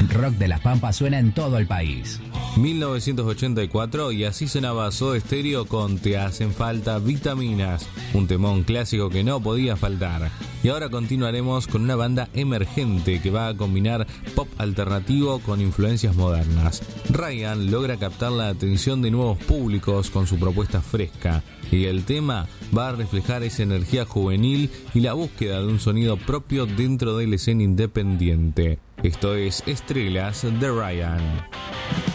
Rock de las Pampas suena en todo el país. 1984 y así sonaba Soda Stereo con Te hacen falta vitaminas, un temón clásico que no podía faltar. Y ahora continuaremos con una banda emergente que va a combinar pop alternativo con influencias modernas. Ryan logra captar la atención de nuevos públicos con su propuesta fresca, y el tema va a reflejar esa energía juvenil y la búsqueda de un sonido propio dentro de la escena independiente. Esto es Estrellas de Ryan.